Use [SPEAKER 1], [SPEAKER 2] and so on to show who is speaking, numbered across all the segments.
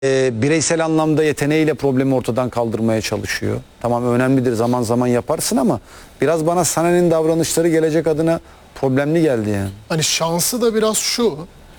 [SPEAKER 1] Bireysel anlamda yeteneğiyle problemi ortadan kaldırmaya çalışıyor. Tamam, önemlidir, zaman zaman yaparsın ama biraz bana Sané'nin davranışları gelecek adına problemli geldi yani.
[SPEAKER 2] Hani şansı da biraz şu.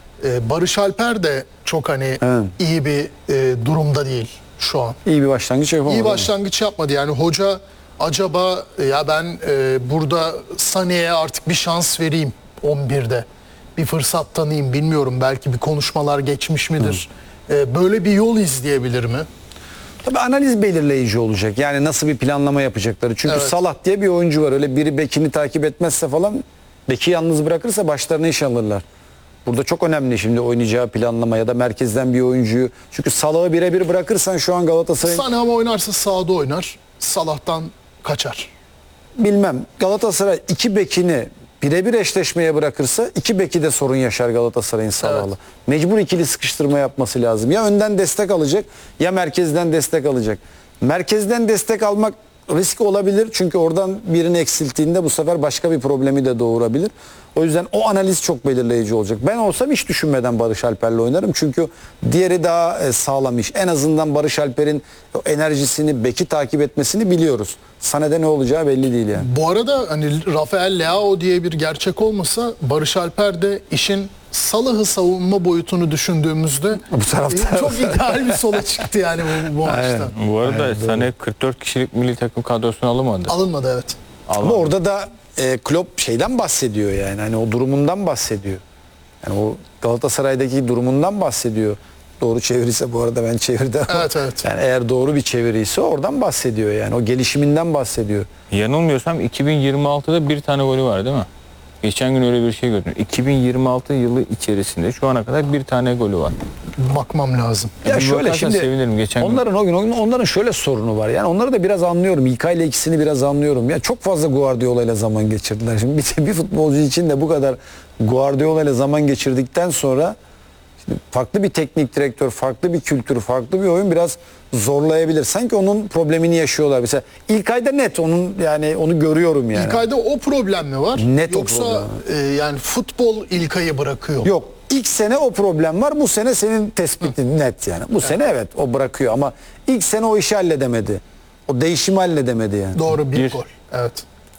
[SPEAKER 2] Barış Alper de çok hani
[SPEAKER 1] Evet.
[SPEAKER 2] iyi bir durumda değil şu an.
[SPEAKER 1] İyi bir başlangıç yapamadı.
[SPEAKER 2] İyi başlangıç yapmadı. Yani hoca acaba ya ben burada Sané'ye artık bir şans vereyim 11'de. Bir fırsat tanıyayım, bilmiyorum. Belki bir konuşmalar geçmiş midir? Böyle bir yol izleyebilir mi?
[SPEAKER 1] Tabii analiz belirleyici olacak. Yani nasıl bir planlama yapacakları. Çünkü
[SPEAKER 2] Evet.
[SPEAKER 1] Salah diye bir oyuncu var. Öyle biri bekini takip etmezse falan, beki yalnız bırakırsa başlarına iş alırlar. Burada çok önemli şimdi oynayacağı planlama ya da merkezden bir oyuncuyu. Çünkü Salah'ı birebir bırakırsan şu an Galatasaray'ın...
[SPEAKER 2] Sané ama oynarsa sağda oynar. Salah'tan kaçar.
[SPEAKER 1] Bilmem. Galatasaray iki bekini birebir eşleşmeye bırakırsa iki beki de sorun yaşar Galatasaray'ın Salah'la.
[SPEAKER 2] Evet.
[SPEAKER 1] Mecbur ikili sıkıştırma yapması lazım. Ya önden destek alacak ya merkezden destek alacak. Merkezden destek almak risk olabilir. Çünkü oradan birini eksilttiğinde bu sefer başka bir problemi de doğurabilir. O yüzden o analiz çok belirleyici olacak. Ben olsam hiç düşünmeden Barış Alper'le oynarım. Çünkü diğeri daha sağlam iş. En azından Barış Alper'in enerjisini, beki takip etmesini biliyoruz. Sané'de ne olacağı belli değil yani.
[SPEAKER 2] Bu arada hani Rafael Leao diye bir gerçek olmasa Barış Alper de işin Salah'ı savunma boyutunu düşündüğümüzde
[SPEAKER 1] Bu tarafta
[SPEAKER 2] çok ideal bir sola çıktı yani bu maçta.
[SPEAKER 3] Bu arada Sané 44 kişilik milli takım kadrosuna alınmadı.
[SPEAKER 2] Alınmadı, evet.
[SPEAKER 1] Ama orada da Klopp şeyden bahsediyor yani. Hani o durumundan bahsediyor. Yani o Galatasaray'daki durumundan bahsediyor. Doğru çevirirse, bu arada ben çevirdim.
[SPEAKER 2] Evet, evet.
[SPEAKER 1] Yani eğer doğru bir çeviriyse oradan bahsediyor yani. O gelişiminden bahsediyor.
[SPEAKER 3] Yanılmıyorsam 2026'da bir tane golü var değil mi? Geçen gün öyle bir şey gördüm. 2026 yılı içerisinde şu ana kadar bir tane golü var.
[SPEAKER 2] Bakmam lazım.
[SPEAKER 1] Ya
[SPEAKER 3] Bir
[SPEAKER 1] şöyle
[SPEAKER 3] bakarsan
[SPEAKER 1] şimdi
[SPEAKER 3] sevinirim. Geçen gün
[SPEAKER 1] onların şöyle sorunu var. Yani onları da biraz anlıyorum. İlkay ile ikisini biraz anlıyorum. Ya çok fazla Guardiola ile zaman geçirdiler. Şimdi bir futbolcu için de bu kadar Guardiola ile zaman geçirdikten sonra şimdi farklı bir teknik direktör, farklı bir kültür, farklı bir oyun biraz zorlayabilir. Sanki onun problemini yaşıyorlar. Mesela İlkay'da net onun, yani onu görüyorum yani.
[SPEAKER 2] İlkay'da o problem mi var?
[SPEAKER 1] Net o
[SPEAKER 2] Yoksa
[SPEAKER 1] problem.
[SPEAKER 2] yani futbol İlkay'ı bırakıyor.
[SPEAKER 1] Yok. İlk sene o problem var. Bu sene senin tespitin net yani. Bu sene evet o bırakıyor ama ilk sene o işi halledemedi. O değişimi halledemedi yani.
[SPEAKER 2] Doğru, bir
[SPEAKER 3] Bir-
[SPEAKER 2] gol. Evet.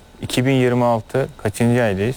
[SPEAKER 3] 2026 kaçıncı aydayız?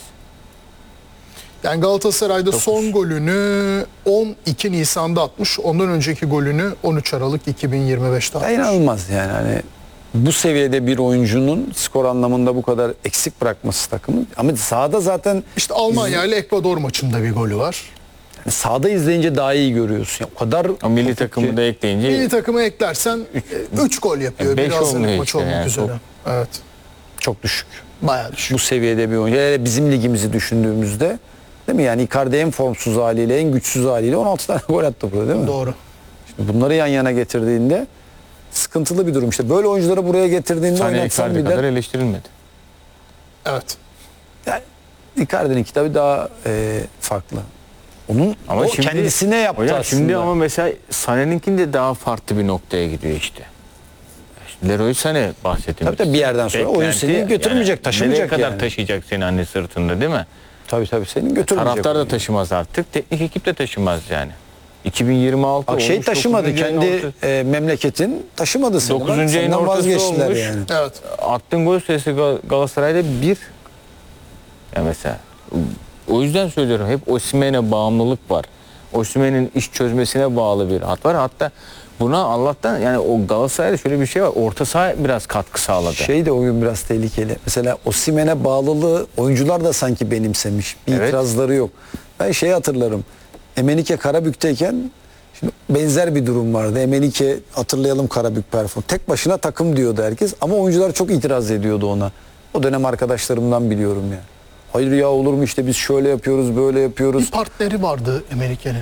[SPEAKER 2] Yani Galatasaray'da son golünü 12 Nisan'da atmış. Ondan önceki golünü 13 Aralık 2025'te
[SPEAKER 1] Ya
[SPEAKER 2] atmış.
[SPEAKER 1] inanılmaz yani. Hani bu seviyede bir oyuncunun skor anlamında bu kadar eksik bırakması takımı. Ama sahada zaten
[SPEAKER 2] İşte Almanya ile Ekvador maçında bir golü var.
[SPEAKER 1] sahada izleyince daha iyi görüyorsun. Ya o kadar
[SPEAKER 3] O milli
[SPEAKER 1] kopuk
[SPEAKER 3] takımı
[SPEAKER 1] ki.
[SPEAKER 3] da ekleyince
[SPEAKER 2] Milli takıma eklersen 3 gol yapıyor.
[SPEAKER 3] Yani beş
[SPEAKER 2] Bir hazırlık
[SPEAKER 3] olmuyor
[SPEAKER 2] maçı
[SPEAKER 3] işte
[SPEAKER 2] olmak
[SPEAKER 3] yani.
[SPEAKER 2] üzere.
[SPEAKER 3] Çok-
[SPEAKER 2] Evet.
[SPEAKER 1] Çok düşük.
[SPEAKER 2] Bayağı düşük.
[SPEAKER 1] Bu seviyede bir oyuncu. Hele bizim ligimizi düşündüğümüzde, değil mi? Yani Icardi en formsuz haliyle, en güçsüz haliyle 16 tane gol attı burada, değil mi?
[SPEAKER 2] Doğru.
[SPEAKER 1] Bunları yan yana getirdiğinde sıkıntılı bir durum. İşte böyle oyuncuları buraya getirdiğinde
[SPEAKER 3] Sané
[SPEAKER 1] oynatsan
[SPEAKER 3] Icardi
[SPEAKER 1] bir
[SPEAKER 3] kadar
[SPEAKER 1] de
[SPEAKER 3] eleştirilmedi.
[SPEAKER 2] Evet.
[SPEAKER 1] yani Icardi'ninki tabii daha farklı. Onun
[SPEAKER 3] Ama
[SPEAKER 1] o
[SPEAKER 3] şimdi-
[SPEAKER 1] kendisine yaptı
[SPEAKER 3] Hocam
[SPEAKER 1] aslında.
[SPEAKER 3] şimdi ama mesela Sané'ninkin de daha farklı bir noktaya gidiyor işte. Leroy Sané bahsettiğimiz.
[SPEAKER 1] Tabii bir yerden sonra oyun seni götürmeyecek, taşımayacak
[SPEAKER 3] nereye kadar
[SPEAKER 1] yani.
[SPEAKER 3] taşıyacak seni anne sırtında, değil mi?
[SPEAKER 1] Tabii senin götürmeyecek.
[SPEAKER 3] Taraftar da
[SPEAKER 1] oyunu.
[SPEAKER 3] taşımaz artık. Teknik ekip de taşımaz yani. 2026
[SPEAKER 1] Bak şey
[SPEAKER 3] olmuş,
[SPEAKER 1] taşımadı,
[SPEAKER 3] 9. ayın
[SPEAKER 1] kendi
[SPEAKER 3] ortası.
[SPEAKER 1] memleketin taşımadı seni. Bak,
[SPEAKER 3] 9. ayın
[SPEAKER 1] senden
[SPEAKER 3] ortası
[SPEAKER 1] vazgeçtiler
[SPEAKER 3] olmuş.
[SPEAKER 1] yani.
[SPEAKER 2] Evet.
[SPEAKER 3] Attığın gol sayısı Galatasaray'da 1. Ya mesela. O yüzden söylüyorum, hep Osimhen'e bağımlılık var. Osimhen'in iş çözmesine bağlı bir hat var. Hatta buna Allah'tan yani o Galatasaray'da şöyle bir şey var. Orta saha biraz katkı sağladı.
[SPEAKER 1] Şey de oyun biraz tehlikeli. Mesela Osimhen'e bağlılığı oyuncular da sanki benimsemiş. Bir
[SPEAKER 3] Evet.
[SPEAKER 1] itirazları yok. Ben şeyi hatırlarım. Emenike Karabük'teyken şimdi benzer bir durum vardı. Emenike, hatırlayalım, Karabük perform. Tek başına takım diyordu herkes ama oyuncular çok itiraz ediyordu ona. O dönem arkadaşlarımdan biliyorum ya. Hayır ya, olur mu, işte biz şöyle yapıyoruz, böyle yapıyoruz.
[SPEAKER 2] Bir partneri vardı Emenike'nin.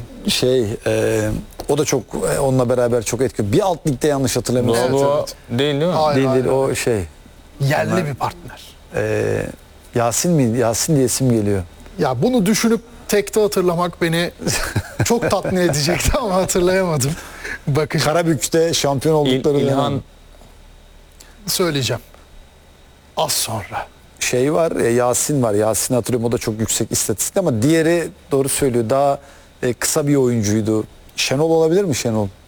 [SPEAKER 1] O da çok onunla beraber çok etkili. Bir alt ligde yanlış hatırlamıyorsam.
[SPEAKER 2] Evet,
[SPEAKER 3] Dua
[SPEAKER 2] evet.
[SPEAKER 3] değil mi?
[SPEAKER 2] Hayır,
[SPEAKER 1] Değil
[SPEAKER 2] hayır.
[SPEAKER 1] o şey.
[SPEAKER 2] Yerli bir partner.
[SPEAKER 1] Yasin mi? Yasin diye isim geliyor.
[SPEAKER 2] Ya bunu düşünüp tekte hatırlamak beni çok tatmin edecekti ama hatırlayamadım. Bakın
[SPEAKER 1] Karabük'te şampiyon oldukları
[SPEAKER 3] İlhan
[SPEAKER 1] dönem.
[SPEAKER 2] söyleyeceğim. Az sonra.
[SPEAKER 1] Şey var, Yasin var. Yasin hatırlıyorum, o da çok yüksek istatistik ama diğeri doğru söylüyor. Daha kısa bir oyuncuydu. Şenol olabilir mi, Şenol?